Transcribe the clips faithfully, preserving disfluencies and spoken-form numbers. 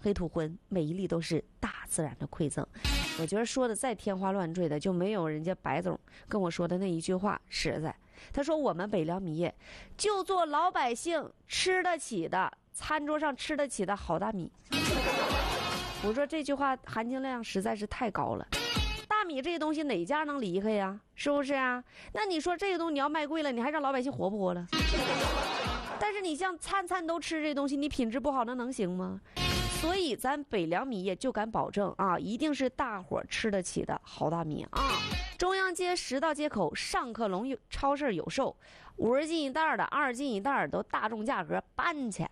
黑土昏，每一粒都是大自然的馈赠。我觉得说的再天花乱坠的，就没有人家白总跟我说的那一句话实在。他说我们北凉米业就做老百姓吃得起的，餐桌上吃得起的好大米。我说这句话含金量实在是太高了。大米这些东西哪家能离开呀？是不是啊？那你说这个东西你要卖贵了，你还让老百姓活不活了？但是你像餐餐都吃这东西，你品质不好，那能行吗？所以咱北凉米业就敢保证啊，一定是大伙吃得起的好大米啊！中央街十道街口上客隆有超市有售，五十斤一袋的、二十斤一袋都大众价格搬去。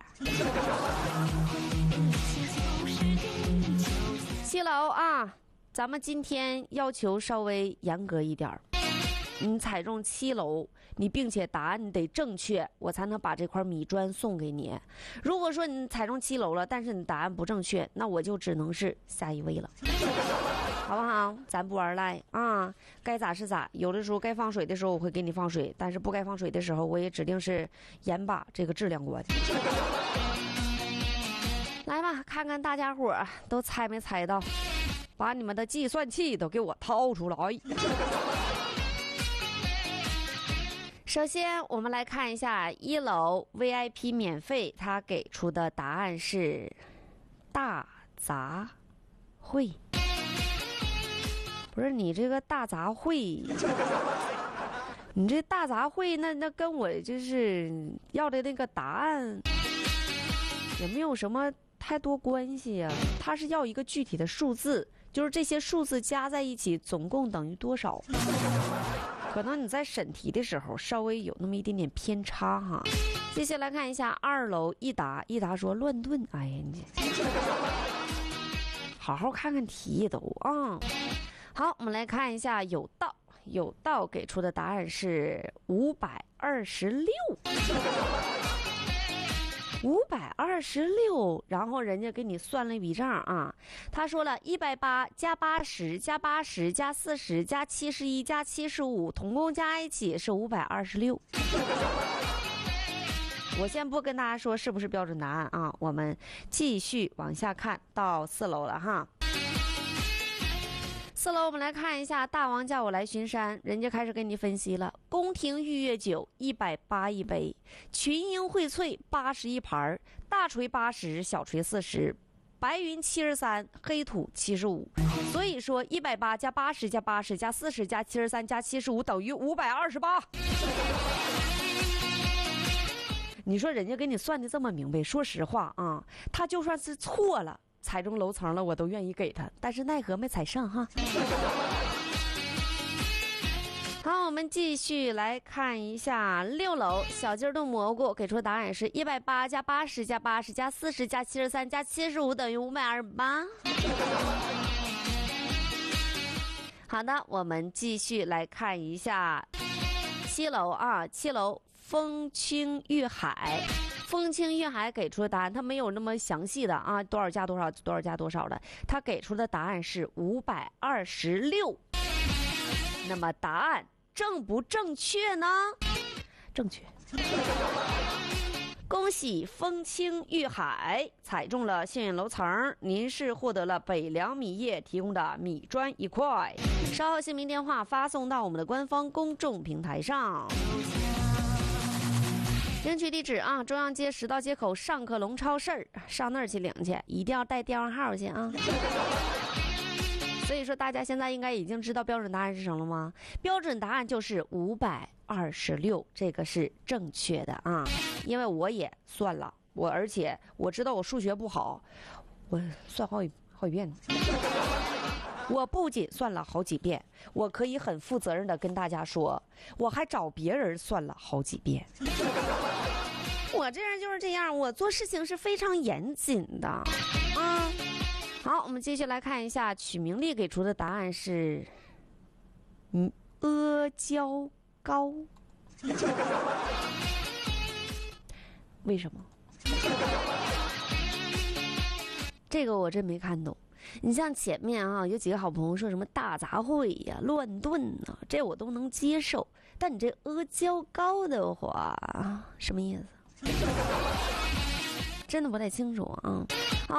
七楼啊，咱们今天要求稍微严格一点儿。你踩中七楼，你并且答案得正确，我才能把这块米砖送给你。如果说你踩中七楼了，但是你答案不正确，那我就只能是下一位了，好不好？咱不玩赖啊，该咋是咋。有的时候该放水的时候我会给你放水，但是不该放水的时候，我也指定是严把这个质量关。来吧，看看大家伙都猜没猜到，把你们的计算器都给我掏出来。首先我们来看一下一楼 V I P 免费，他给出的答案是大杂烩。不是你这个大杂烩，你这大杂烩那那跟我就是要的那个答案也没有什么太多关系呀、啊。他是要一个具体的数字，就是这些数字加在一起总共等于多少。可能你在审题的时候稍微有那么一点点偏差哈。接下来看一下二楼一答，一答说乱炖，哎呀你好好看看题都啊。好，我们来看一下有道，有道给出的答案是五百二十六。五百二十六，然后人家给你算了一笔账啊，他说了一百八加八十加八十加四十加七十一加七十五，统共加一起是五百二十六。我先不跟大家说是不是标准答案啊，我们继续往下看到四楼了哈。四楼我们来看一下大王叫我来巡山，人家开始给你分析了。宫廷御月酒一百八一杯，群英荟萃八十一盘，大锤八十，小锤四十，白云七十三，黑土七十五。所以说一百八加八十加八十加四十加七十三加七十五等于五百二十八。你说人家给你算的这么明白，说实话啊，他就算是错了，踩中楼层了我都愿意给他，但是奈何没踩上哈。好，我们继续来看一下六楼小鸡炖蘑菇给出的答案是一百八加八十加八十加四十加七十三加七十五等于五百二十八。好的，我们继续来看一下七楼啊，七楼风清玉海。风清玉海给出的答案，他没有那么详细的啊，多少加多少多少加多少的，他给出的答案是五百二十六。那么答案正不正确呢？正确。恭喜风清玉海踩中了幸运楼层，您是获得了北凉米业提供的米砖一块，稍后姓名电话发送到我们的官方公众平台上。领取地址啊，中央街十道街口上客隆超市，上那儿去领去，一定要带电话号去啊。所以说大家现在应该已经知道标准答案是什么了吗？标准答案就是五百二十六，这个是正确的啊。因为我也算了，我而且我知道我数学不好，我算好几好几遍。我不仅算了好几遍，我可以很负责任的跟大家说，我还找别人算了好几遍。我这人就是这样，我做事情是非常严谨的啊。好，我们继续来看一下曲明丽给出的答案是嗯阿胶糕。为什么？这个我真没看懂。你像前面啊，有几个好朋友说什么大杂烩呀、乱炖啊，这我都能接受。但你这阿胶糕的话，什么意思？真的不太清楚啊。